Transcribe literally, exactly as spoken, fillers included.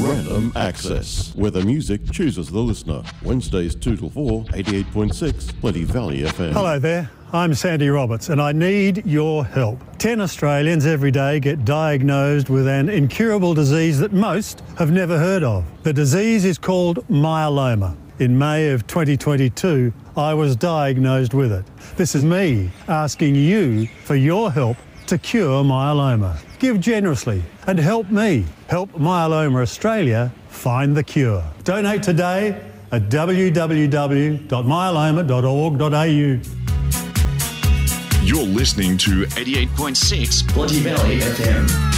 Random Access, where the music chooses the listener. Wednesdays two till four, eighty-eight point six, Plenty Valley F M. Hello there, I'm Sandy Roberts and I need your help. Ten Australians every day get diagnosed with an incurable disease that most have never heard of. The disease is called myeloma. In May of twenty twenty-two, I was diagnosed with it. This is me asking you for your help to cure myeloma. Give generously and help me help Myeloma Australia find the cure. Donate today at w w w dot myeloma dot org dot a u. You're listening to eighty-eight point six Plenty Valley F M.